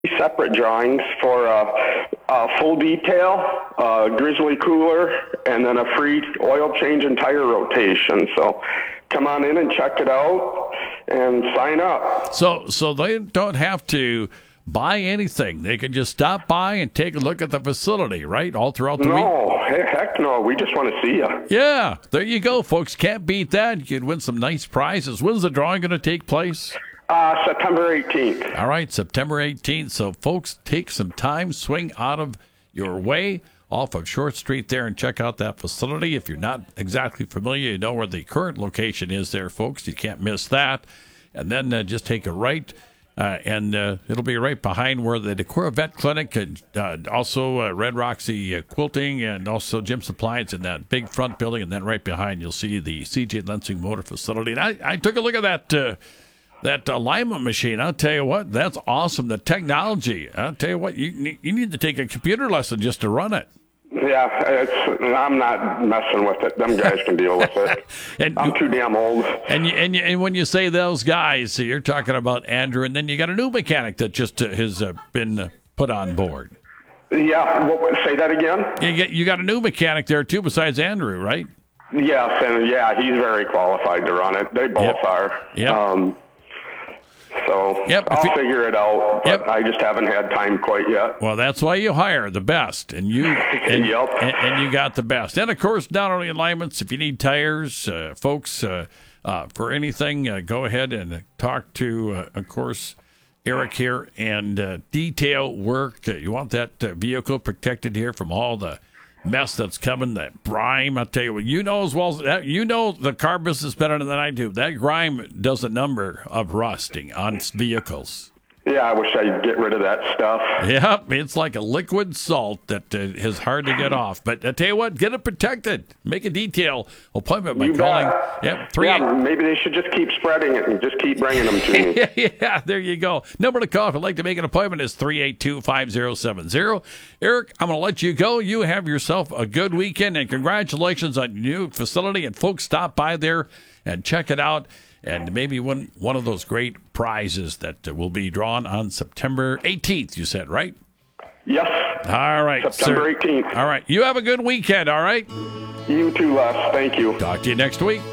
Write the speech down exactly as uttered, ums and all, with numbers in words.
separate drawings for a, a full detail, a grizzly cooler, and then a free oil change and tire rotation. So come on in and check it out and sign up. So, so they don't have to buy anything. They can just stop by and take a look at the facility, right? All throughout the no, week? No, heck no. We just want to see you. Yeah, there you go, folks. Can't beat that. You can win some nice prizes. When's the drawing going to take place? Uh, September eighteenth. All right, September eighteenth. So, folks, take some time, swing out of your way off of Short Street there and check out that facility. If you're not exactly familiar, you know where the current location is there, folks. You can't miss that. And then uh, just take a right. Uh, and uh, it'll be right behind where the Decorah Vet Clinic and uh, also uh, Red Roxy uh, Quilting and also Jim Supply. It's in that big front building. And then right behind, you'll see the C J Lensing Motor Facility. And I, I took a look at that uh, that alignment machine. I'll tell you what, that's awesome. The technology. I'll tell you what, you, you need to take a computer lesson just to run it. Yeah, it's, I'm not messing with it. Them guys can deal with it. and, I'm too damn old. And you, and you, and when you say those guys, so you're talking about Andrew, and then you got a new mechanic that just uh, has uh, been uh, put on board. Yeah, what, say that again? You get you got a new mechanic there too, besides Andrew, right? Yes, and yeah, he's very qualified to run it. They both yep. are. Yeah. Um, So yep. I'll you, figure it out, but yep. I just haven't had time quite yet. Well, that's why you hire the best, and you and, yep. and, and you got the best. And, of course, not only alignments, if you need tires, uh, folks, uh, uh, for anything, uh, go ahead and talk to, uh, of course, Eric here, and uh, detail work. Uh, you want that uh, vehicle protected here from all the mess that's coming, that grime. I'll tell you what, you know as well as that, you know the car business better than I do. That grime does a number of rusting on vehicles. Yeah, I wish I'd get rid of that stuff. Yep, it's like a liquid salt that uh, is hard to get off. But I tell you what, get it protected. Make a detail appointment by you calling. Bet. Yep, three yeah, eight. Maybe they should just keep spreading it and just keep bringing them to me. Yeah, there you go. Number to call if you'd like to make an appointment is three eight two, five zero seven zero. Eric, I'm going to let you go. You have yourself a good weekend, and congratulations on your new facility. And folks, stop by there and check it out. And maybe one, one of those great prizes that uh, will be drawn on September eighteenth, you said, right? Yes. All right, September sir. eighteenth. All right. You have a good weekend, all right? You too, Les. Thank you. Talk to you next week.